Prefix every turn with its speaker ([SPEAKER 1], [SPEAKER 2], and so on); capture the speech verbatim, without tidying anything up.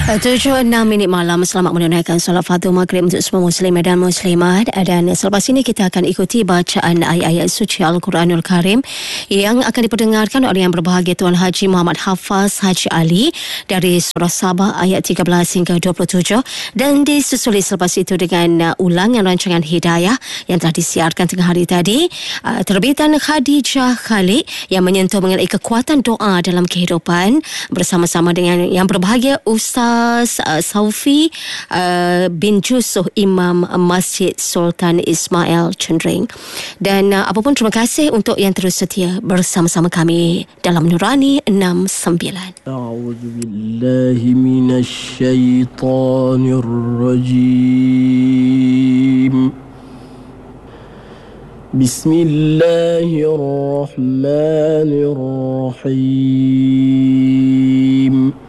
[SPEAKER 1] tujuh enam minit malam. Selamat menunaikan solat fardu maghrib untuk semua muslim dan muslimat. Dan selepas ini kita akan ikuti bacaan ayat-ayat suci Al-Quranul Karim yang akan diperdengarkan oleh yang berbahagia Tuan Haji Muhammad Hafaz Haji Ali dari surah Sabah ayat tiga belas hingga dua puluh tujuh, dan disusuli selepas itu dengan uh, ulangan rancangan Hidayah yang telah disiarkan tengah hari tadi, uh, terbitan Khadijah Khalid yang menyentuh mengenai kekuatan doa dalam kehidupan, bersama-sama dengan yang berbahagia Ustaz Uh, Saufi uh, bin Jusuh, Imam Masjid Sultan Ismail Cendring. Dan uh, apapun, terima kasih untuk yang terus setia bersama-sama kami dalam Nurani enam sembilan.
[SPEAKER 2] A'udzubillahi minasyaitanir rajim. Bismillahirrahmanirrahim.